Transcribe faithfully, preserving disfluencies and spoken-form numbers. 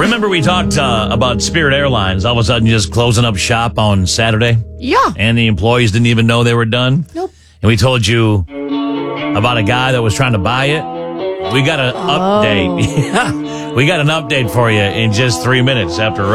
Remember we talked uh, about Spirit Airlines all of a sudden just closing up shop on Saturday? Yeah. And the employees didn't even know they were done? Nope. And we told you about a guy that was trying to buy it? We got an Oh. update. We got an update for you in just three minutes after